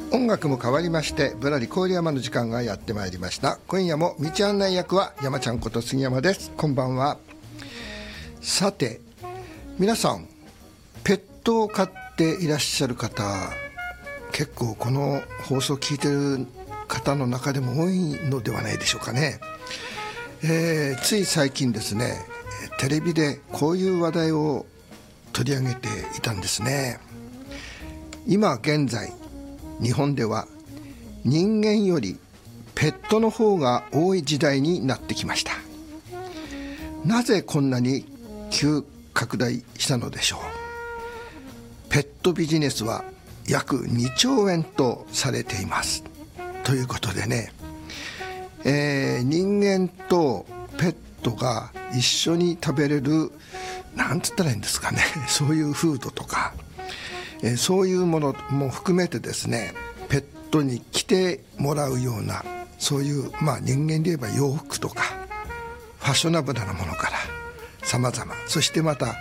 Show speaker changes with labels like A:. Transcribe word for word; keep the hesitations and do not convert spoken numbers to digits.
A: 音楽も変わりまして、ぶらり郡山の時間がやってまいりました。今夜も道案内役は山ちゃんこと杉山です。こんばんは。さて皆さん、ペットを飼っていらっしゃる方、結構この放送を聞いてる方の中でも多いのではないでしょうかね。えー、つい最近ですね、テレビでこういう話題を取り上げていたんですね。今現在日本では人間よりペットの方が多い時代になってきました。なぜこんなに急拡大したのでしょう。ペットビジネスは約にちょうえんとされています。ということでね、えー、人間とペットが一緒に食べれる、なんつったらいいんですかね、そういうフードとか、えー、そういうものも含めてですね、ペットに着てもらうような、そういう、まあ、人間で言えば洋服とかファッショナブルなものから様々、そしてまた